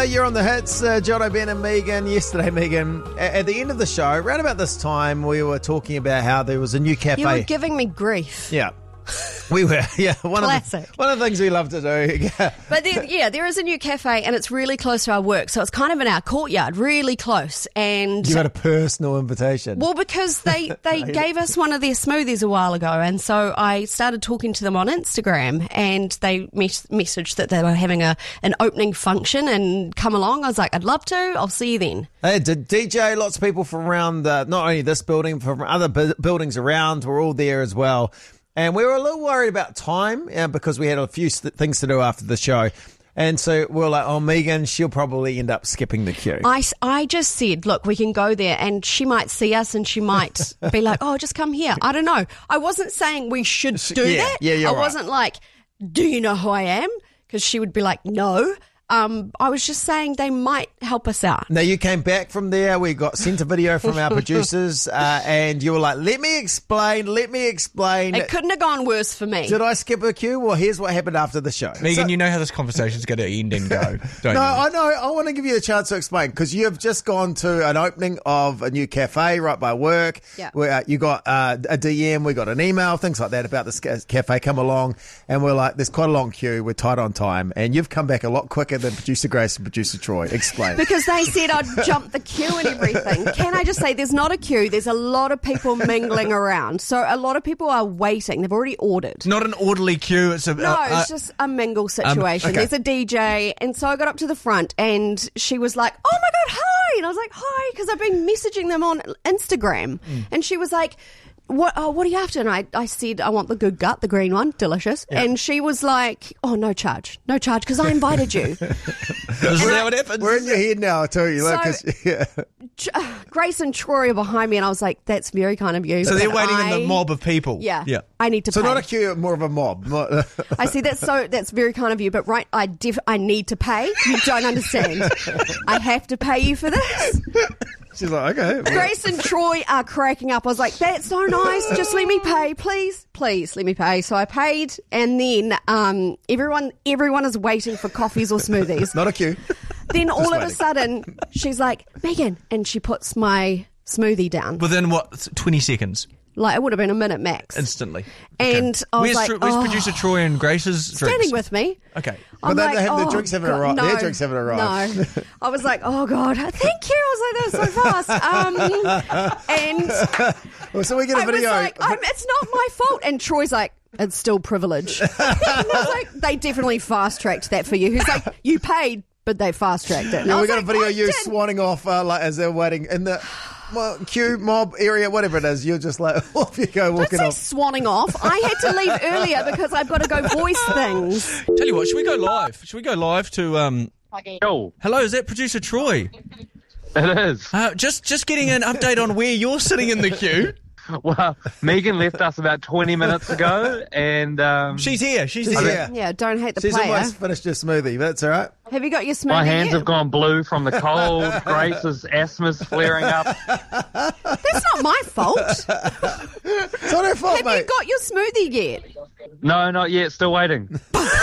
You're on the hits, Jono, Ben and Megan. Yesterday, Megan, at the end of the show, around about this time, we were talking about how there was a new cafe. You were giving me grief. Yeah. We were, yeah. Classic. One of the things we love to do. But there is a new cafe and it's really close to our work. So it's kind of in our courtyard, really close. And You got a personal invitation. well, because they gave us one of their smoothies a while ago. And so I started talking to them on Instagram and they messaged that they were having an opening function and come along. I was like, I'd love to. I'll see you then. Hey, DJ, lots of people from around, not only this building, from other buildings around were all there as well. And we were a little worried about time because we had a few things to do after the show. And so we were like, oh, Megan, she'll probably end up skipping the queue. I just said, look, we can go there and she might see us and she might be like, oh, just come here. I don't know. I wasn't saying we should do that. Yeah, you're I right. wasn't like, do you know who I am? Because she would be like, no. I was just saying they might help us out. Now, you came back from there. We got sent a video from our producers and you were like, let me explain. It couldn't have gone worse for me. Did I skip a queue? Well, here's what happened after the show. Megan, you know how this conversation's going to end and go, don't No, you? I know. I want to give you a chance to explain because you have just gone to an opening of a new cafe right by work. Yeah. Where you got a DM, we got an email, things like that about this cafe. Come along, and we're like, there's quite a long queue. We're tight on time, and you've come back a lot quicker than producer Grace and producer Troy. Explain. Because they said I'd jump the queue and everything. Can I just say there's not a queue. There's a lot of people mingling around. So a lot of people are waiting. They've already ordered. It's not an orderly queue. It's a It's just a mingle situation. okay. There's a DJ. And so I got up to the front and she was like, oh my God, hi. And I was like, hi, because I've been messaging them on Instagram. And she was like, what are you after? And I said, I want the good gut, the green one, delicious. Yeah. And she was like, oh, no charge, because I invited you. This is how it happens. We're in your head now, too. You look, So- Grace and Troy are behind me and I was like, that's very kind of you. So they're but waiting in the mob of people. Yeah. Yeah. I need to so pay. not a queue, more of a mob. I see, that's very kind of you, but right, I need to pay. You don't understand. I have to pay you for this. She's like, okay. Grace and Troy are cracking up. I was like, that's so nice. Just let me pay, please. Please let me pay. So I paid and then everyone is waiting for coffees or smoothies. Not a queue. Then all of waiting. a sudden she's like, Megan, and she puts my smoothie down. Within, 20 seconds? Like it would have been a minute max. Instantly. And I was Where's like, producer Troy and Grace's drinks? standing with me. Okay. But they have their drinks haven't arrived. No, Their drinks haven't arrived. No. I was like, oh God, thank you. I was like, that was so fast. And Well, so we get a I was video. like, it's not my fault. And Troy's like, it's still privilege. And I was like, they definitely fast-tracked that for you. He's like, you paid, but they fast-tracked it. And Yeah, I we was got like, a video I of you did. swanning off like as they're waiting in the queue mob area, whatever it is. You're just like, off you go, Don't walking say off. swanning off. I had to leave earlier because I've got to go voice things. Tell you what, should we go live? Should we go live to... Yo, Hello, is that producer Troy? it is. Just getting an update on where you're sitting in the queue. Well, Megan left us about 20 minutes ago, and She's here. She's She's here. here. Yeah, don't hate the She's player. almost finished her smoothie. That's all right. Have you got your smoothie my hands yet? have gone blue from the cold. Grace's asthma's flaring up. That's not my fault. It's not her fault, Have mate. you got your smoothie yet? No, not yet. Still waiting.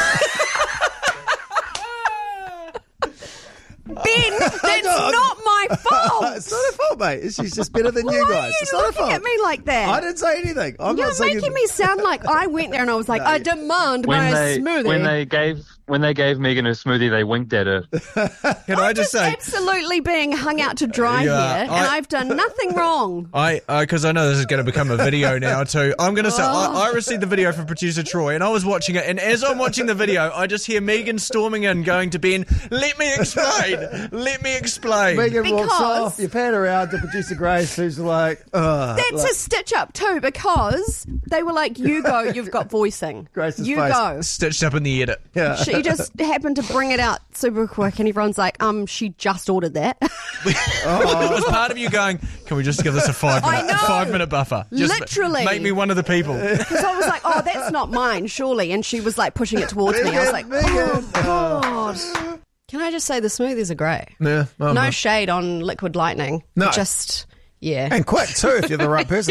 Ben, that's not my fault. It's not her fault, mate. She's just better than you Why guys. are It's you not her looking fault. at me like that? I didn't say anything. I'm You're not saying making me sound like I went there and I was like, I demand my smoothie. When they gave Megan her smoothie, they winked at her. Can I just say... Absolutely being hung out to dry Yeah, here, and I've done nothing wrong. Because I know this is going to become a video now too. I'm going to say, I received the video from producer Troy and I was watching it, and as I'm watching the video, I just hear Megan storming in going to Ben, let me explain, let me explain. Megan walks Because- off. You pan around to producer Grace, who's like, That's a stitch up too, because they were like, you go, you've got voicing. Grace's you face. go. Stitched up in the edit. yeah. She just happened to bring it out super quick, and everyone's like, she just ordered that. It was part of you going, can we just give this a 5 I minute, know. 5 minute buffer? Just Literally. Make me one of the people. Because I was like, oh, that's not mine, surely. And she was like pushing it towards me. I was like, Megan. oh, God. Can I just say the smoothies are great? Yeah, No shade on Liquid Lightning. No. Just, yeah. And quick too, if you're the right person.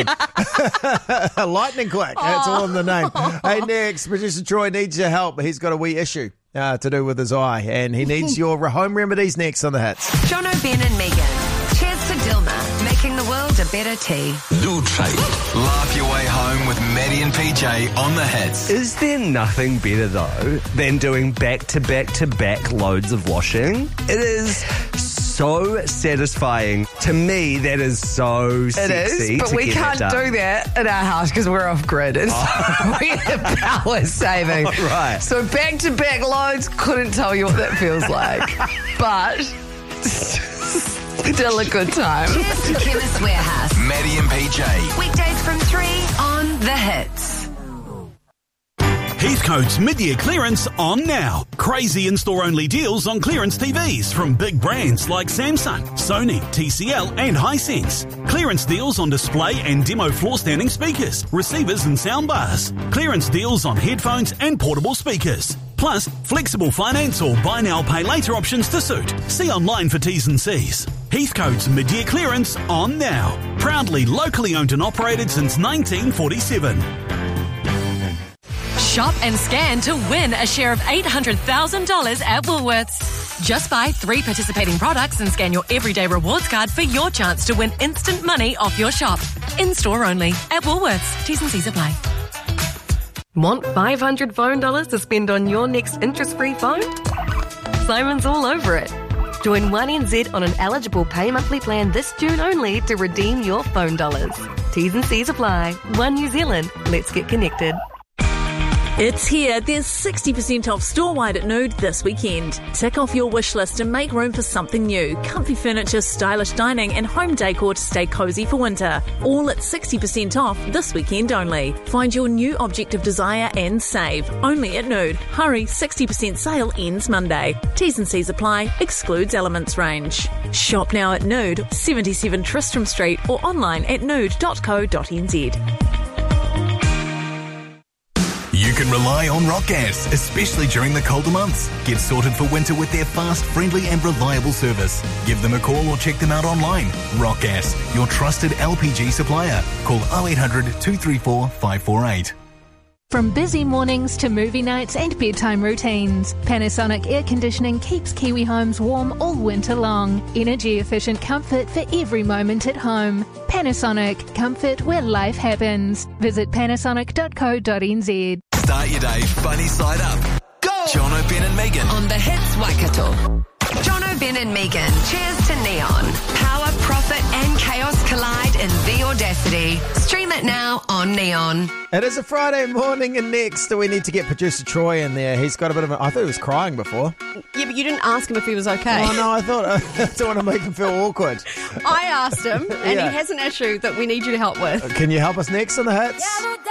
Lightning quick. That's all in the name. Hey, next, producer Troy needs your help. He's got a wee issue. to do with his eye, and he needs your home remedies next on the hits. Jono, Ben and Megan. Cheers to Dilma, making the world a better tea. Lutrate. Laugh your way home with Maddie and PJ on the hits. Is there nothing better, though, than doing back-to-back-to-back loads of washing? It is so satisfying. To me, that is so sexy. It is, but we can't do that in our house because we're off-grid. We have power saving. Right. So back-to-back loads, couldn't tell you what that feels like. But still a good time. Cheers to Chemist Warehouse. Maddie and PJ. Weekdays from 3 on The Hits. Heathcote's mid-year clearance on now. Crazy in-store-only deals on clearance TVs from big brands like Samsung, Sony, TCL and Hisense. Clearance deals on display and demo floor-standing speakers, receivers and soundbars. Clearance deals on headphones and portable speakers. Plus, flexible finance or buy now, pay later options to suit. See online for T's and C's. Heathcote's mid-year clearance on now. Proudly locally owned and operated since 1947. Shop and scan to win a share of $800,000 at Woolworths. Just buy 3 participating products and scan your everyday rewards card for your chance to win instant money off your shop. In-store only at Woolworths. T's and C's apply. Want $500 phone dollars to spend on your next interest-free phone? Simon's all over it. Join 1NZ on an eligible pay monthly plan this June only to redeem your phone dollars. T's and C's apply. One New Zealand. Let's get connected. It's here. There's 60% off store-wide at Nude this weekend. Tick off your wish list and make room for something new. Comfy furniture, stylish dining and home decor to stay cosy for winter. All at 60% off this weekend only. Find your new object of desire and save. Only at Nude. Hurry, 60% sale ends Monday. T's and C's apply. Excludes Elements range. Shop now at Nude, 77 Tristram Street or online at nude.co.nz. You can rely on Rock Gas, especially during the colder months. Get sorted for winter with their fast, friendly and reliable service. Give them a call or check them out online. Rock Gas, your trusted LPG supplier. Call 0800 234 548. From busy mornings to movie nights and bedtime routines, Panasonic Air Conditioning keeps Kiwi homes warm all winter long. Energy-efficient comfort for every moment at home. Panasonic, comfort where life happens. Visit panasonic.co.nz. Start your day funny side up. Go! Jono, Ben and Megan. On The Hits Waikato. Jono, Ben and Megan. Cheers to Neon. Power, profit and chaos collide in The Audacity. Stream it now on Neon. It is a Friday morning, and next we need to get producer Troy in there. He's got a bit of I thought he was crying before. Yeah, but you didn't ask him if he was okay. Oh, no, I thought I don't want to make him feel awkward. I asked him, and he has an issue that we need you to help with. Can you help us next on the hits?